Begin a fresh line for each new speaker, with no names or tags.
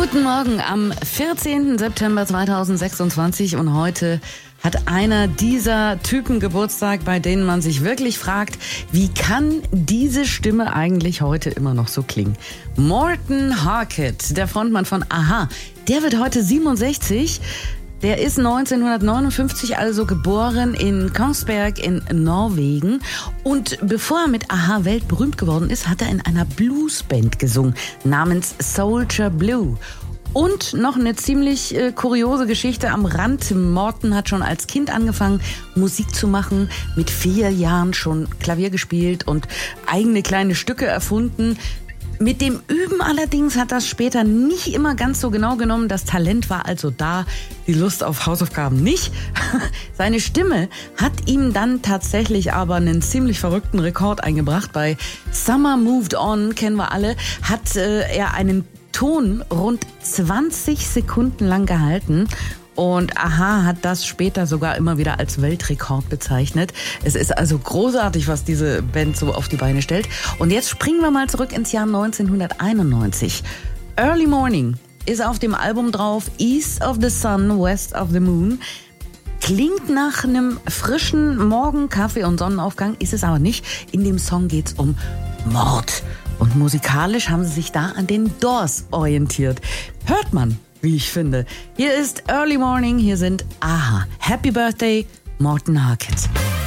Guten Morgen am 14. September 2026 und heute hat einer dieser Typen Geburtstag, bei denen man sich wirklich fragt, wie kann diese Stimme eigentlich heute immer noch so klingen? Morten Harket, der Frontmann von a-ha, der wird heute 67. Der ist 1959 also geboren in Kongsberg in Norwegen. Und bevor er mit a-ha weltberühmt geworden ist, hat er in einer Bluesband gesungen namens Soldier Blue. Und noch eine ziemlich kuriose Geschichte am Rand. Morten hat schon als Kind angefangen, Musik zu machen, mit 4 Jahren schon Klavier gespielt und eigene kleine Stücke erfunden. Mit dem Üben allerdings hat das später nicht immer ganz so genau genommen. Das Talent war also da, die Lust auf Hausaufgaben nicht. Seine Stimme hat ihm dann tatsächlich aber einen ziemlich verrückten Rekord eingebracht. Bei Summer Moved On, kennen wir alle, hat er einen Ton rund 20 Sekunden lang gehalten. Und a-ha hat das später sogar immer wieder als Weltrekord bezeichnet. Es ist also großartig, was diese Band so auf die Beine stellt. Und jetzt springen wir mal zurück ins Jahr 1991. Early Morning ist auf dem Album drauf, East of the Sun, West of the Moon. Klingt nach einem frischen Morgen, Kaffee und Sonnenaufgang, ist es aber nicht. In dem Song geht's um Mord. Und musikalisch haben sie sich da an den Doors orientiert. Hört man, wie ich finde. Hier ist Early Morning, hier sind a-ha. Happy Birthday, Morten Harket.